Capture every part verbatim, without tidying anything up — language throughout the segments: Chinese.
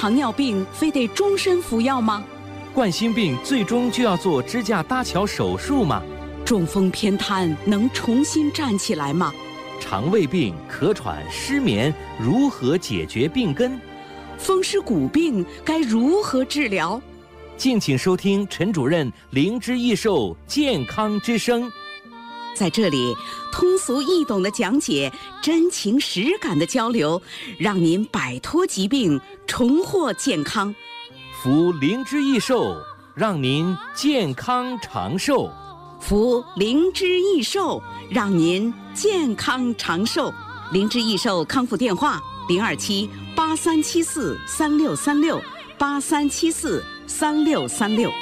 糖尿病非得终身服药吗？ 冠心病最终就要做支架搭桥手术吗？ 中风偏瘫能重新站起来吗？ 肠胃病、咳喘、失眠如何解决病根？ 风湿骨病该如何治疗？ 敬请收听陈主任灵芝益寿健康之声。 在这里，通俗易懂的讲解，真情实感的交流，让您摆脱疾病，重获健康。 服灵芝益寿，让您健康长寿。 服灵芝益寿，让您健康长寿。灵芝益寿康复电话：零二七八三七四三六三六八三七四三六三六。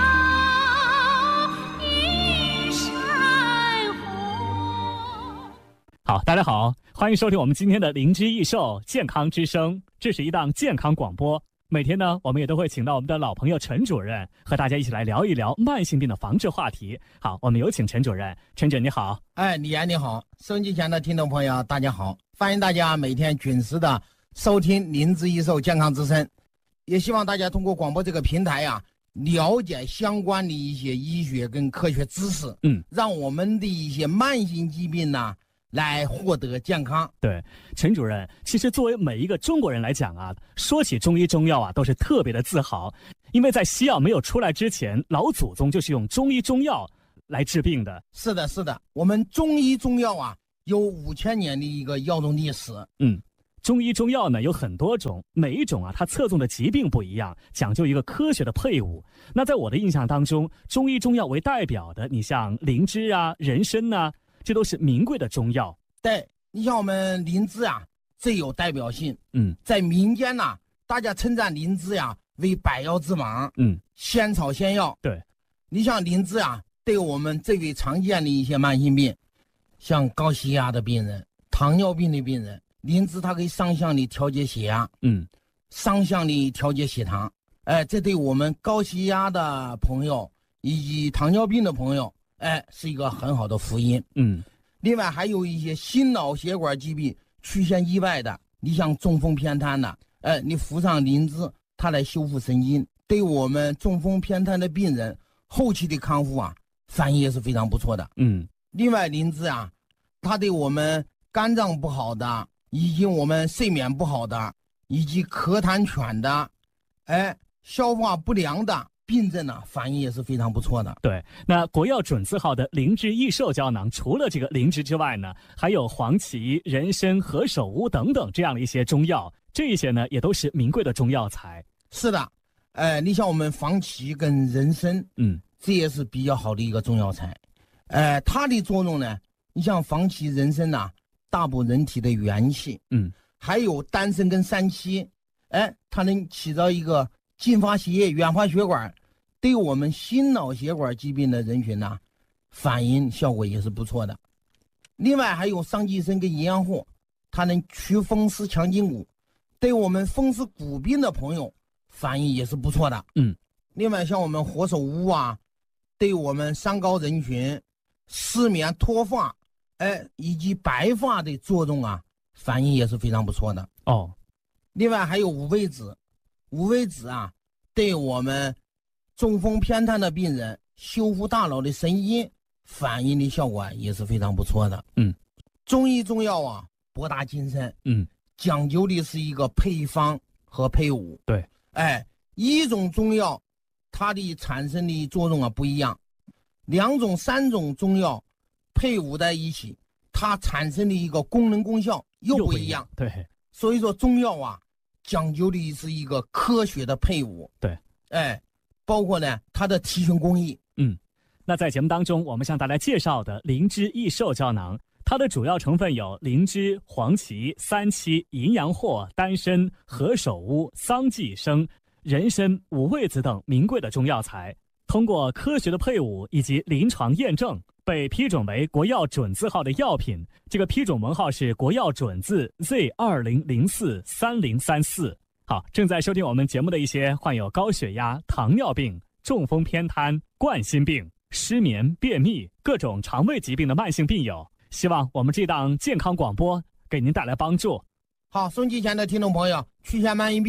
好，大家好，欢迎收听我们今天的灵芝益寿健康之声。这是一档健康广播，每天呢，我们也都会请到我们的老朋友陈主任，和大家一起来聊一聊慢性病的防治话题。好，我们有请陈主任。陈主任你好。 哎，李岩你好，收音机前的听众朋友大家好，欢迎大家每天准时的收听灵芝益寿健康之声，也希望大家通过广播这个平台呀、啊，了解相关的一些医学跟科学知识， 嗯， 让我们的一些慢性疾病呢来获得健康。 对，陈主任，其实作为每一个中国人来讲啊，说起中医中药啊，都是特别的自豪，因为在西药没有出来之前，老祖宗就是用中医中药来治病的。 是的，是的，我们中医中药啊，有五千年的一个药用历史。 嗯，中医中药呢有很多种，每一种啊，它侧重的疾病不一样，讲究一个科学的配伍。那在我的印象当中，中医中药为代表的，你像灵芝啊、人参啊，这都是名贵的中药。 对，你像我们灵芝啊，最有代表性。 嗯， 在民间呐、啊，大家称赞灵芝呀为百药之王。 嗯， 仙草仙药。 对， 你像灵芝啊，对我们最为常见的一些慢性病，像高血压的病人、糖尿病的病人，灵芝它可以双向的调节血压， 嗯， 双向的调节血糖。哎，这对我们高血压的朋友以及糖尿病的朋友，哎，是一个很好的福音。 嗯， 另外还有一些心脑血管疾病出现意外的，你像中风偏瘫的，哎，你服上灵芝，它来修复神经，对我们中风偏瘫的病人后期的康复啊，反应也是非常不错的。 嗯， 另外灵芝啊，它对我们肝脏不好的，以及我们睡眠不好的，以及咳痰喘的，哎，消化不良的病症呢、啊，反应也是非常不错的。 对，那国药准字号的灵芝益寿胶囊，除了这个灵芝之外呢，还有黄芪、人参、何首乌等等这样的一些中药，这一些呢也都是名贵的中药材。 是的，呃，你像我们黄芪跟人参， 嗯， 这也是比较好的一个中药材。呃，它的作用呢，你像黄芪、人参呐、啊，大补人体的元气， 嗯， 还有丹参跟三七，哎，它能起到一个净化血液、软化血管，对我们心脑血管疾病的人群呢、啊，反应效果也是不错的。另外还有桑寄生跟营养货，它能祛风湿强筋骨，对我们风湿骨病的朋友反应也是不错的。 嗯， 另外像我们何首乌啊，对我们三高人群、失眠、脱发，哎，以及白发的作用啊，反应也是非常不错的。 哦， 另外还有五味子，五味子啊，对我们中风偏瘫的病人修复大脑的神经反应的效果也是非常不错的。 嗯， 中医中药啊，博大精深。 嗯， 讲究的是一个配方和配伍。 对， 哎，一种中药它的产生的作用啊不一样，两种三种中药配伍在一起，它产生的一个功能功效又不一样。 对， 所以说中药啊讲究的是一个科学的配伍。 对， 哎，包括呢它的提纯工艺。 嗯，那在节目当中我们向大家介绍的灵芝益寿胶囊，它的主要成分有灵芝、黄芪、三七、淫羊藿、丹参、何首乌、桑寄生、人参、五味子等名贵的中药材，通过科学的配伍以及临床验证，被批准为国药准字号的药品。这个批准文号是国药准字 Z 二零零四三零三四。好，正在收听我们节目的一些患有高血压、糖尿病、中风偏瘫、冠心病、失眠、便秘、各种肠胃疾病的慢性病友，希望我们这档健康广播给您带来帮助。 好，收音机前的听众朋友，去线慢性病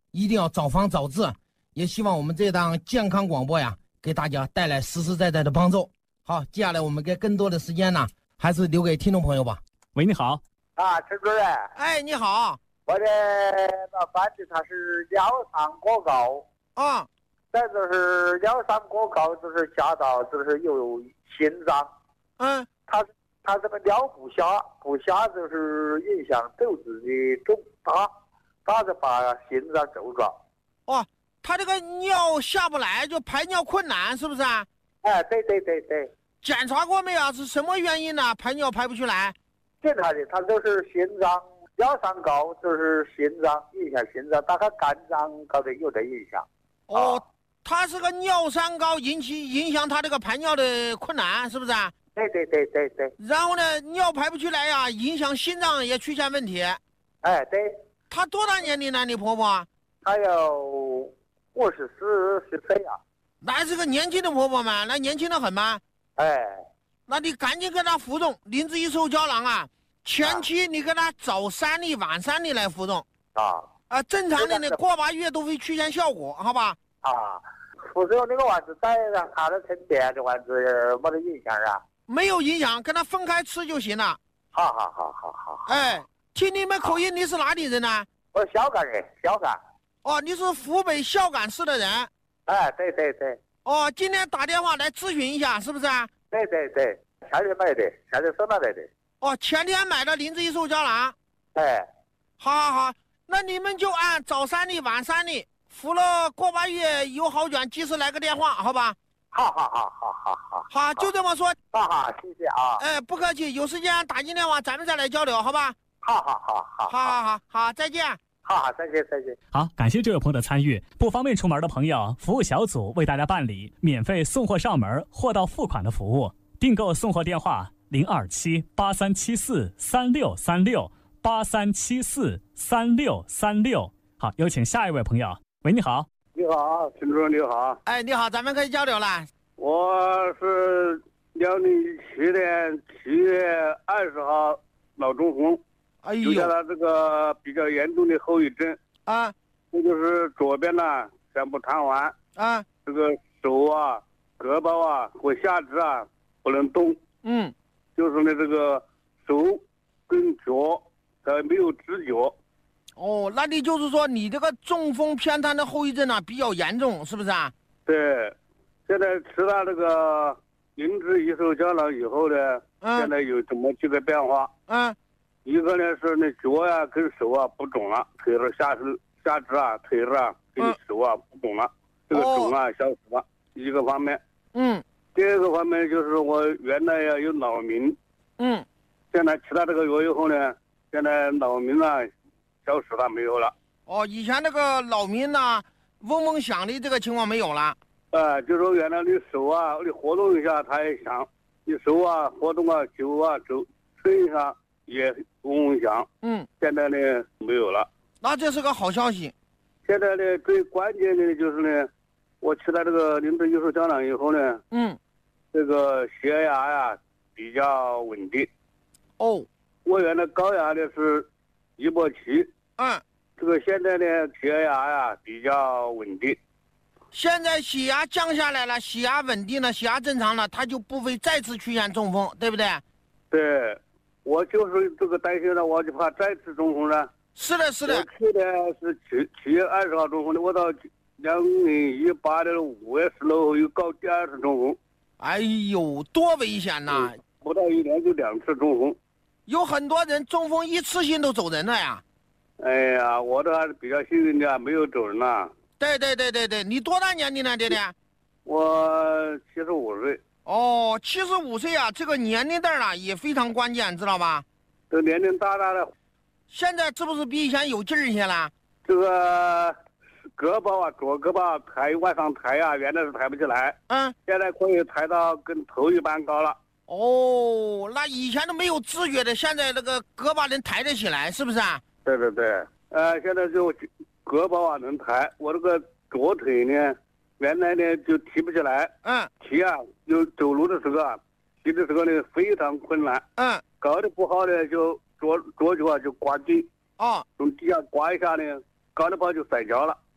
一定要早防早治。也希望我们这档健康广播呀，给大家带来实实在在的帮助。好，接下来我们给更多的时间呢，还是留给听众朋友吧。 喂，你好。 啊，陈主任。 哎，你好。 我的那反正他是尿酸过高啊， 再就是尿酸过高，就是下到就是有心脏， 嗯， 他他这个尿不下不下，就是影响肚子的重大，大的把心脏周状。 哦，他这个尿下不来，就排尿困难，是不是啊？ 哎，对对对对。 检查过没有？是什么原因呢？排尿排不出来？ 检查的，他就是心脏。尿酸高就是心脏影响心脏，大概肝脏高的有点影响。 哦，啊、他是个尿酸高引起影响他这个排尿的困难，是不是啊？ 对对对对对。 然后呢，尿排不出来呀、啊，影响心脏也出现问题。 哎，对。 他多大年龄呢？你婆婆？ 她有五十四十岁啊。 那是个年轻的婆婆嘛？那年轻的很吗？ 哎。 那你赶紧给她服用灵芝益寿胶囊啊！前期你给他早三粒晚三粒来服用啊啊，正常的呢过八月都会出现效果，好吧？ 啊，服用那个丸子再让他的成别的丸子没得影响啊？ 没有影响，跟他分开吃就行了。 好好好好好。 哎，听你们口音，你是哪里人呢？ 我孝感人，孝感。 哦，你是湖北孝感市的人。 哎，对对对。 哦，今天打电话来咨询一下，是不是啊？ 对对对，前天买的，前天送来的。 哦，前天买的灵芝益寿胶囊， 哎， 好好好，那你们就按早三粒晚三粒服了，过八月有好转，及时来个电话，好吧？ 好好好好好好， 好，就这么说。 好好，谢谢啊。 哎，不客气，有时间打进电话，咱们再来交流，好吧？ 好好好好， 好好好好，再见。 好好，再见再见。 好，感谢这位朋友的参与。不方便出门的朋友，服务小组为大家办理免费送货上门、货到付款的服务，订购送货电话。零二七八三七四三六三六八三七四三六三六。好，有请下一位朋友。喂，你好。 你好，陈主任，你好。 哎，你好，咱们可以交流了。 我是两零一七年七月二十号脑中风， 哎呦， 留下了这个比较严重的后遗症啊， 这就是左边呢全部瘫痪啊， 这个手啊、胳膊啊和下肢啊不能动， 嗯。 就是呢，这个手跟脚还没有知觉。 哦，那你就是说你这个中风偏瘫的后遗症啊比较严重，是不是啊？ 对，现在吃了这个灵芝益寿胶囊以后呢， 嗯、 现在有这么几个变化。 嗯， 一个呢是那脚呀、啊、跟手啊不肿了，腿儿下肢下肢啊、腿儿啊跟手啊不肿了，这个肿啊消失了，一个方面。 嗯。 第二个方面就是我原来呀有脑鸣， 嗯， 现在吃了这个药以后呢，现在脑鸣啊消失了没有了。 哦，以前那个脑鸣呐、嗡嗡响的这个情况没有了。 啊、呃，就说原来你手啊，你活动一下它也响，你手啊活动啊手啊走吹一下也嗡嗡响。 嗯， 现在呢没有了。 那这是个好消息。 现在呢最关键的就是呢，我吃了这个灵芝益寿胶囊以后呢， 嗯， 这个血压呀比较稳定。 哦， 我原来高压的是一百七， 嗯， 这个现在呢血压呀比较稳定。 现在血压降下来了，血压稳定了，血压正常了，它就不会再次出现中风，对不对？ 对，我就是这个担心了，我就怕再次中风了。 是的，是的。 我去年是七七月二十号中风的，我到两零一八年五月十六号又搞第二次中风。 哎呦，多危险呐！ 嗯、不到一年就两次中风。 有很多人中风一次性都走人了呀。 哎呀，我这还是比较幸运的，没有走人呐。 对对对对对，你多大年龄了，爹爹？ 我七十五岁。 哦，七十五岁啊，这个年龄段啊也非常关键，知道吧？ 这年龄大大的。 现在是不是比以前有劲儿一些了？ 这个胳膊啊，左胳膊抬往上抬啊，原来是抬不起来， 嗯， 现在可以抬到跟头一般高了。 哦，那以前都没有知觉的，现在那个胳膊能抬得起来，是不是啊？ 对对对，呃，现在就胳膊啊能抬，我这个左腿呢，原来呢就提不起来， 嗯， 提啊，就走路的时候啊，提的时候呢非常困难， 嗯， 搞得不好呢就左左脚啊就刮地， 哦， 从地下刮一下呢，搞得不好就摔跤了。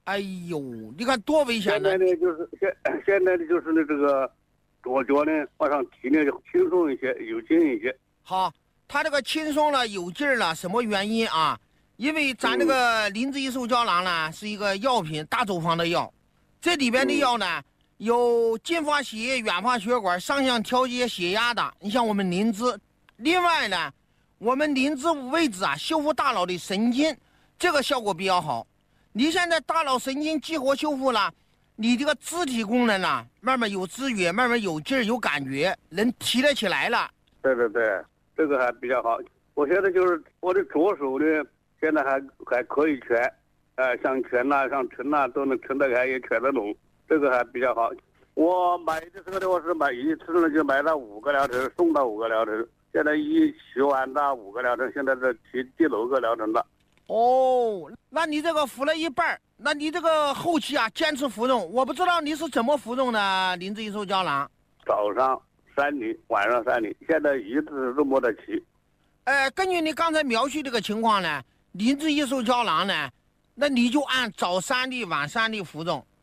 哎呦，你看多危险呢！ 现在呢，就是现现在的就是呢，这个左脚呢往上提呢就轻松一些，有劲一些。 好，他这个轻松了，有劲儿了，什么原因啊？因为咱这个灵芝益寿胶囊呢，是一个药品，大周方的药，这里边的药呢，有净化血液、软化血管、上向调节血压的。你像我们灵芝，另外呢，我们灵芝五味子啊，修复大脑的神经，这个效果比较好。你现在大脑神经激活修复了，你这个肢体功能呢，慢慢有知觉，慢慢有劲儿、有感觉，能提得起来了。 对对对，这个还比较好。我现在就是我的左手呢。现在还还可以拳，呃，像拳呐、像抻呐，都能抻得开，也拳得拢，这个还比较好。我买的时候呢，我是买一次呢就买了五个疗程，送到五个疗程。现在一洗完的五个疗程，现在是第第六个疗程了。 哦，那你这个服了一半，那你这个后期啊坚持服用，我不知道你是怎么服用的灵芝益寿胶囊。 早上三粒，晚上三粒，现在一直都没得起。 呃，根据你刚才描述这个情况呢。灵芝益寿胶囊呢，那你就按早三粒晚三粒服用，